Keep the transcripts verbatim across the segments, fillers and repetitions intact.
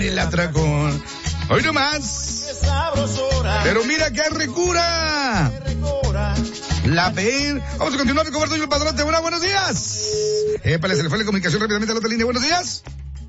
El atracón. Hoy no más. Pero mira qué recura. La peor. Vamos a continuar con Roberto y el Padrote. Buenas, buenos días. Épale, se le fue la comunicación rápidamente a la otra línea. Buenos días.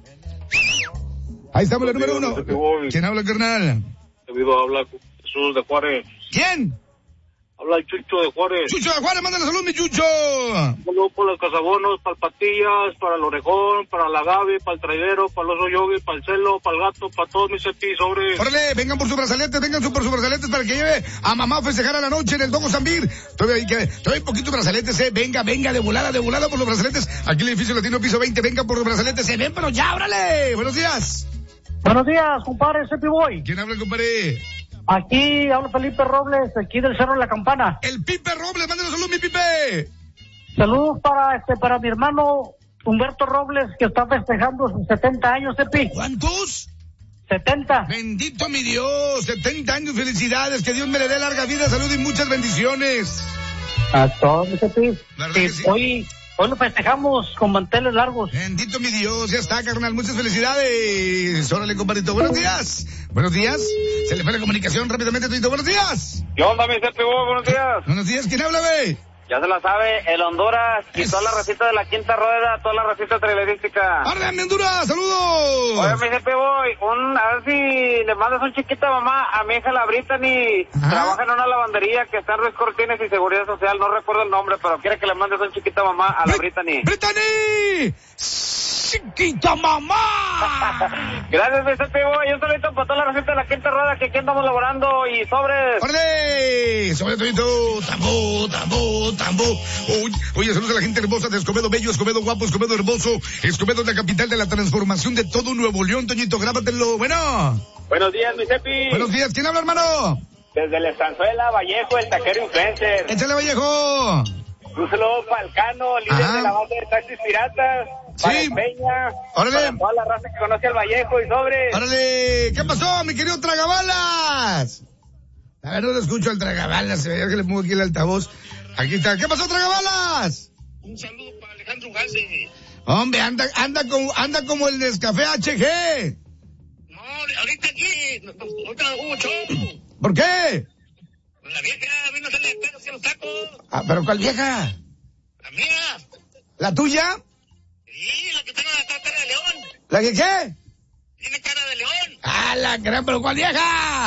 Ahí estamos, la número uno. ¿Quién habla, carnal? Debido a hablar con Jesús de Juárez. ¿Quién? Habla el Chucho de Juárez. Chucho de Juárez, mándale salud, mi Chucho. Saludos por los cazabonos, para el Patillas, para el Orejón, para la Gaby, para el Traidero, para el Oso Yogi, para el Celo, para el Gato, para todos mis cepillos sobre. Órale, vengan por sus brazaletes, vengan por sus brazaletes para que lleve a mamá a festejar a la noche en el Dogo Zambir. Todavía hay que, todavía hay poquitos brazaletes, eh. Venga, venga, de volada, de volada por los brazaletes. Aquí el edificio Latino Piso veinte, venga por los brazaletes, se ven, pero ya, órale. Buenos días. Buenos días, compadre, Cepi Boy. ¿Quién habla, compadre? Aquí habla Felipe Robles, aquí del Cerro de la Campana. El Pipe Robles, mándale salud, mi Pipe. Saludos para este para mi hermano Humberto Robles, que está festejando sus setenta años, Cepi. ¿Cuántos? setenta. Bendito mi Dios, setenta años, felicidades, que Dios me le dé larga vida, salud y muchas bendiciones. A todos, Cepi. Que sí? Hoy, hoy lo festejamos con manteles largos. Bendito mi Dios, ya está, carnal, muchas felicidades. Órale, compadrito, buenos días. Buenos días. Se le fue la comunicación rápidamente, Tito. Buenos días. ¿Qué onda, mi Cepi Boy? Buenos días. Buenos días, ¿quién habla, güey? Ya se la sabe, el Honduras y Es... toda la racita de la Quinta Rueda, toda la racita trailerística. ¡Órale, mi Honduras! ¡Saludos! Oye, mi Cepi Boy, un, a ver si le mandas un chiquito a mamá, a mi hija la Brittany. Ajá. Trabaja en una lavandería que está en Ruiz Cortines y Seguridad Social, no recuerdo el nombre, pero quiere que le mandes un chiquito a mamá, a la Brittany. ¡Brittany! ¡Chiquita mamá! Gracias, mi Cepi Boy, y un saludito para toda la racita de la Quinta Rueda que aquí andamos laborando y sobres. ¡Órale! ¡Sobre Tito! ¡Tambo, tambo, tambo! Oye, oye, saludos a la gente hermosa de Escobedo Bello, Escobedo Guapo, Escobedo Hermoso. Escobedo es la capital de la transformación de todo Nuevo León, Toñito, grábatelo. Bueno. Buenos días, mi Cepi. Buenos días, ¿quién habla, hermano? Desde la Estanzuela, Vallejo, el taquero influencer. ¡Échale, Vallejo! Un saludo para el Cano, líder Ajá. de la banda de Taxis Piratas. Sí. Para el Peña. Órale. Para toda la raza que conoce al Vallejo y sobre. ¡Órale! ¿Qué pasó, mi querido Tragabalas? A ver, no lo escucho al Tragabalas, se ve que le pongo aquí el altavoz. Aquí está. ¿Qué pasó, Tragabalas? Un saludo para Alejandro Galde. Hombre, anda, anda como, anda como el Nescafé H G. No, ahorita aquí, ahorita hubo show. ¿Por qué? La vieja vino a hacerle el pedo hacia los tacos. Ah, ¿pero cuál vieja? La mía. ¿La tuya? Sí, la que tiene la cara de león. ¿La que qué? Tiene cara de león. Ah, la gran, pero ¿cuál vieja?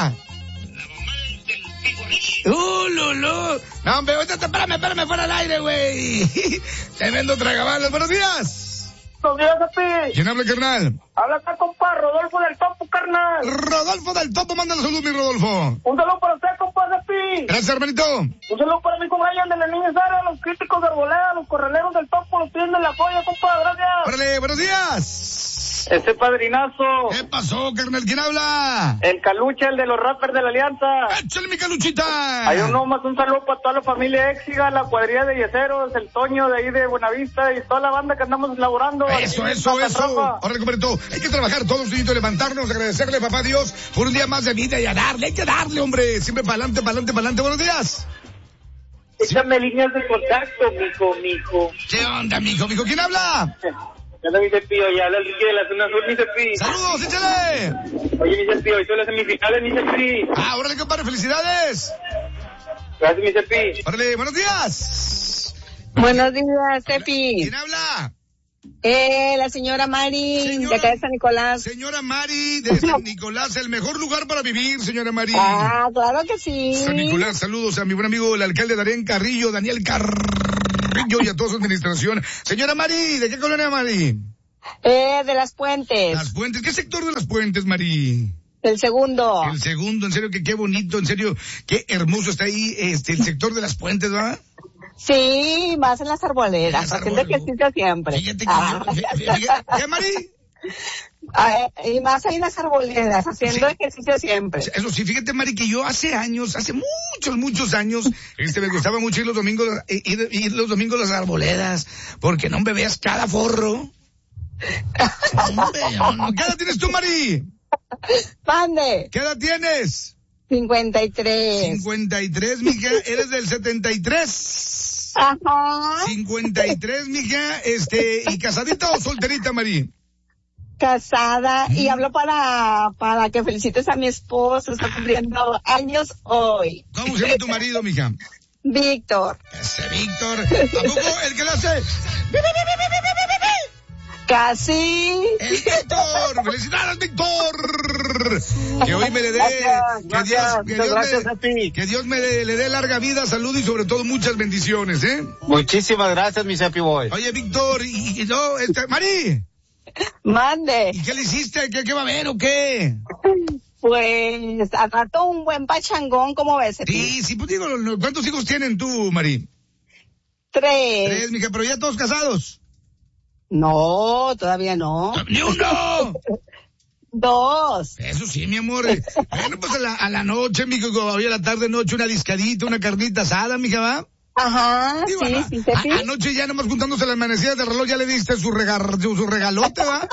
La mamá del, del figurín. ¡Uh, Lulú! No, hombre, ahorita, espérame, espérame, fuera al aire, güey. Tremendo Tragabalas. Buenos días. Buenos días, Cepi. ¿Quién habla, carnal? Habla acá, compa, Rodolfo del Topo, carnal. Rodolfo del Topo, mándale salud, mi Rodolfo. Un saludo para usted, compa, Cepi. Gracias, hermanito. Un saludo para mi compañero de la niña Sara, los críticos de Arboleda, los corraleros del Topo, los tienen de la joya, compa, gracias. Órale, buenos días. Ese padrinazo. ¿Qué pasó, carnal? ¿Quién habla? El Calucha, el de los rappers de la Alianza. ¡Échale, mi Caluchita! Hay un nomás, un saludo para toda la familia Éxiga, la cuadrilla de yeseros, el Toño de ahí de Buenavista y toda la banda que andamos elaborando. Eso, eso, eso. Ahora, compadrito, hay que trabajar todos, señorito, levantarnos, agradecerle, papá Dios, por un día más de vida y a darle, hay que darle, hombre. Siempre para adelante, para adelante, para adelante. Buenos días. Échame líneas de contacto, mijo, mijo. ¿Qué onda, mijo? Mijo, ¿quién habla? Ya habla mi Cepillo, ya habla el Ricky de la zona sur, mi Cepi. ¡Saludos, échale! Oye, mi Cepillo, hoy son las semifinales, mi Cepi. Ah, órale, compadre, felicidades. Gracias, mi Cepi. Órale, buenos días. Buenos días, Cepi. ¿Quién habla? Eh, la señora Mari, Señora- de acá de San Nicolás. Señora Mari de San Nicolás, el mejor lugar para vivir, señora Mari. Ah, claro que sí. San Nicolás, saludos a mi buen amigo, el alcalde Darén Carrillo, Daniel Carrillo y a toda su administración. Señora Mari, ¿de qué colonia, Mari? Eh, de Las Puentes. Las Puentes. ¿Qué sector de Las Puentes, Mari? El segundo. El segundo, en serio, que qué bonito, en serio, qué hermoso está ahí, este, el sector de Las Puentes, ¿va? Sí, más en las arboledas, Las haciendo arboledas. ejercicio siempre. Fíjate que Ah. yo, fí- fíjate, ¿qué, Mari? Ah, y más ahí en las arboledas, haciendo Sí. ejercicio siempre. Eso sí, fíjate, Mari, que yo hace años, hace muchos, muchos años, este, me gustaba mucho ir los domingos, ir, ir los domingos a las arboledas, porque no me veas cada forro. Hombre, no, no. ¿Qué edad tienes tú, Mari? Mande. ¿Qué edad tienes? cincuenta y tres. cincuenta y tres, mija, eres del setenta y tres. Ajá. cincuenta y tres, mija, este, ¿y casadita o solterita, Mari? casada, y hablo para, para que felicites a mi esposo, está cumpliendo años hoy. ¿Cómo se llama tu marido, mija? Víctor. Ese Víctor. ¿A poco el que lo hace? Casi. ¡El Víctor! ¡Felicidades, Víctor! Que hoy me le dé, que Dios, que Dios, gracias a me, ti. que Dios me le, le dé larga vida, salud y sobre todo muchas bendiciones, ¿eh? Muchísimas gracias, mi Happy Boy. Oye, Víctor, y, y no, este, Mari, Mande. ¿y qué le hiciste? ¿Qué, qué va a haber o qué? Pues, al rato un buen pachangón, ¿cómo ves? Sí, sí, pues digo, ¿cuántos hijos tienen tú, Mari? Tres. Tres, mija, pero ya todos casados. No, todavía no. ¡Ni uno! Dos. Eso sí, mi amor. Bueno, pues a la, a la noche, mija, todavía a la tarde, noche, una discadita, una carnita asada, mija, ¿va? Ajá, Digo, sí, a- sí, sí. a- Anoche ya nomás juntándose las amanecidas de reloj, ya le diste su, regar, su, su regalote, ¿va?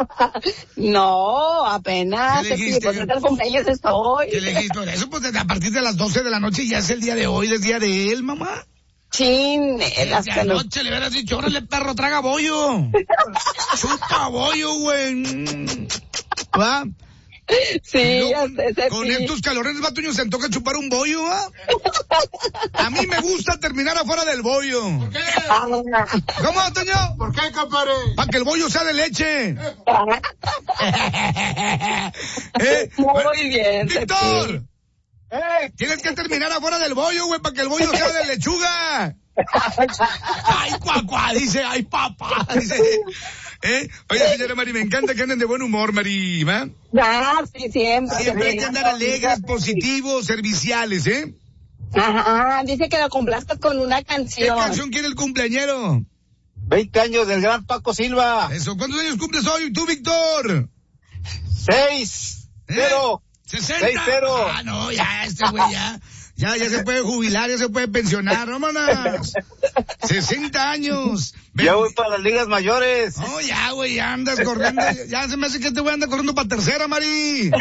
No, apenas. ¿Qué le Sí, dijiste? pues el cumpleaños estoy. ¿Qué le dijiste? Por eso, pues a partir de las doce de la noche ya es el día de hoy, es día de él, mamá. Chin, eh, las De que nos- anoche le hubieras dicho, órale, perro, traga bollo. Chupa bollo, güey. ¿Va? Sí, Y luego, ya sé, sé, con sí. estos calores, Batuño, se antoja chupar un bollo, ¿va? A mí me gusta terminar afuera del bollo. Ah, ¿Cómo, Batuño? ¿Por qué, compadre? Para que el bollo sea de leche. ¿Eh? Muy bien, Víctor, ¡Eh! tienes que terminar afuera del bollo, güey, para que el bollo sea de lechuga. Ay, cuacuá, dice, ay, papá, dice. ¿Eh? Oye, señora Mari, me encanta que anden de buen humor, Mari, ¿va? Ah, sí, siempre. Siempre hay que andar alegres, positivos, serviciales, ¿eh? Ajá, dice que lo complazcas con una ¿Qué canción. canción quiere el cumpleañero? veinte años del gran Paco Silva. Eso, ¿cuántos años cumples hoy tú, Víctor? Seis. ¿Eh? Cero. ¿sesenta? Seis cero. Ah, no, ya, este güey ya. Ya, ya se puede jubilar, ya se puede pensionar, vámonos. sesenta años. Ven- Ya voy para las ligas mayores. No, ya, güey, ya andas corriendo. Ya se me hace que te voy a andar corriendo para tercera, Mari.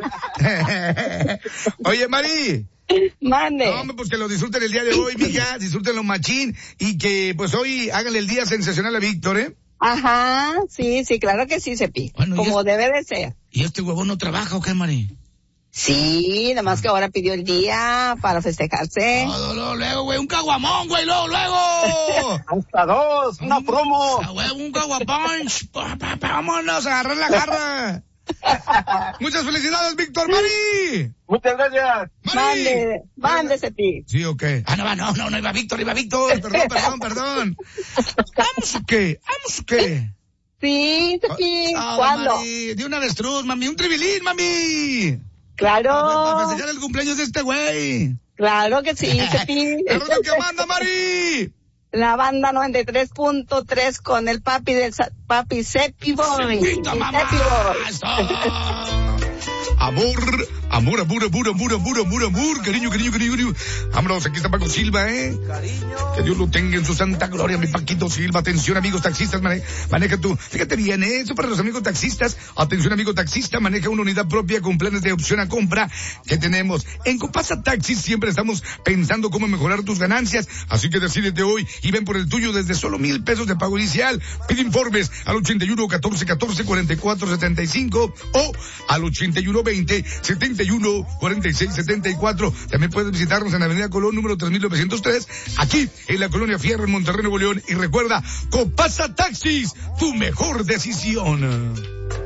Oye, Mari. Mande. No, hombre, pues que lo disfruten el día de hoy, mija. Disfrútenlo machín. Y que, pues hoy, háganle el día sensacional a Víctor, ¿eh? Ajá, sí, sí, claro que sí, Cepi. Bueno, y como es- debe de ser. ¿Y este huevón no trabaja o qué, Mari? Sí, nada más que ahora pidió el día para festejarse. No, no, luego, güey, un caguamón, güey, luego, luego. Hasta dos. Una Un- promo. A huevo, un caguapunch. Pa, pa, pa, vámonos a agarrar la jarra. Muchas felicidades, Víctor, Mari. Muchas gracias. Mari. Mande, mande, Cepi. ¿Sí o qué? Ah, no, va, no, no, no iba Víctor, iba Víctor. Perdón, perdón, perdón. ¿Vamos o qué? ¿Vamos o qué? Sí, Cepi. Ah, ¿Cuándo? Mari, de un avestruz, mami, un tribilín, mami. Claro, Para festejar el cumpleaños de este güey. claro que sí, Cepi. ¿Qué rollo que manda, Mari? La banda noventa y tres punto tres con el papi del sa- papi Cepi Boy. Pito, mamá. Cepi Boy. Eso. Amor, amor, amor, amor, amor, amor, amor, amor, cariño, cariño, cariño, cariño. Vámonos, aquí está Paco Silva, ¿eh? Que Dios lo tenga en su santa gloria, mi Paquito Silva. Atención, amigos taxistas, mane- maneja tú. Fíjate bien, ¿eh? Eso para los amigos taxistas. Atención, amigo taxista, maneja una unidad propia con planes de opción a compra que tenemos. En Copasa Taxis siempre estamos pensando cómo mejorar tus ganancias, así que decídete hoy y ven por el tuyo desde solo mil pesos de pago inicial. Pide informes al ochenta y uno, catorce, catorce, cuarenta y cuatro, setenta y cinco o al ochenta y uno, veinte, setenta y uno, cuarenta y seis, setenta y cuatro. También puedes visitarnos en la Avenida Colón, número tres mil novecientos tres, aquí en la Colonia Fierro, en Monterrey, Nuevo León. Y recuerda, Copasa Taxis, tu mejor decisión.